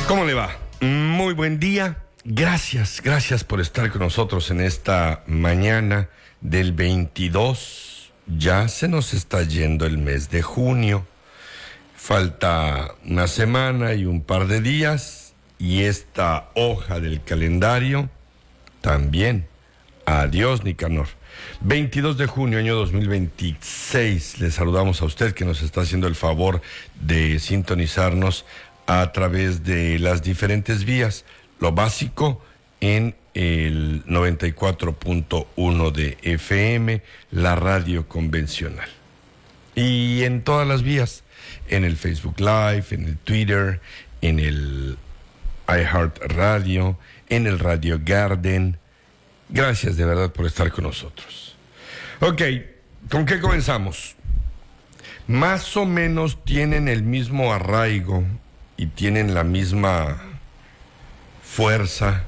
¿Cómo le va? Muy buen día. Gracias por estar con nosotros en esta mañana del 22. Ya se nos está yendo el mes de junio. Falta una semana y un par de días y esta hoja del calendario también. Adiós, Nicanor. 22 de junio, año 2026. Le saludamos a usted que nos está haciendo el favor de sintonizarnos a través de las diferentes vías. Lo básico en el 94.1 de FM, la radio convencional. Y en todas las vías, en el Facebook Live, en el Twitter, en el iHeart Radio, en el Radio Garden. Gracias de verdad por estar con nosotros. Ok, ¿con qué comenzamos? Más o menos tienen el mismo arraigo y tienen la misma fuerza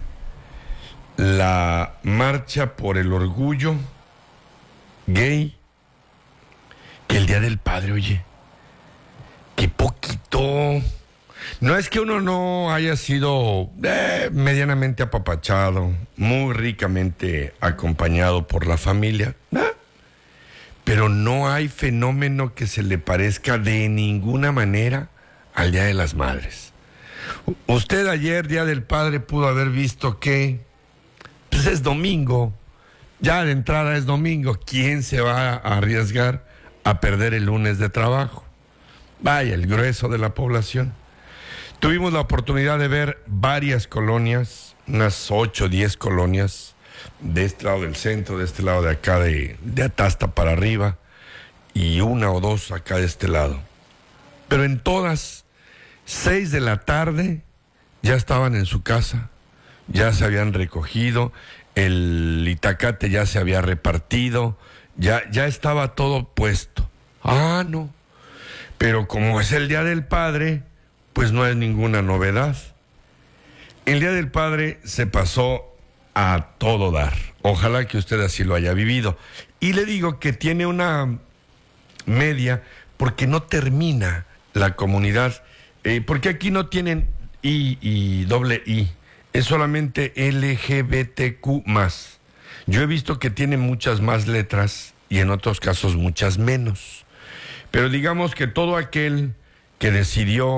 la marcha por el orgullo gay que el Día del Padre. Oye, qué poquito. No es que uno no haya sido medianamente apapachado, muy ricamente acompañado por la familia, pero no hay fenómeno que se le parezca de ninguna manera al Día de las Madres. Usted ayer, Día del Padre, pudo haber visto que pues es domingo, ya de entrada es domingo. ¿Quién se va a arriesgar a perder el lunes de trabajo? Vaya, el grueso de la población. Tuvimos la oportunidad de ver varias colonias, unas 8 o 10 colonias, de este lado del centro, de este lado de acá, de Atasta para arriba, y 1 o 2 acá de este lado. Pero en todas, 6 de la tarde, ya estaban en su casa, ya se habían recogido, el itacate ya se había repartido, ya estaba todo puesto. Ah, no. Pero como es el Día del Padre, pues no es ninguna novedad. El Día del Padre se pasó a todo dar. Ojalá que usted así lo haya vivido. Y le digo que tiene una media porque no termina la comunidad, porque aquí no tienen I y doble I, es solamente LGBTQ+. Yo he visto que tiene muchas más letras y en otros casos muchas menos. Pero digamos que todo aquel que decidió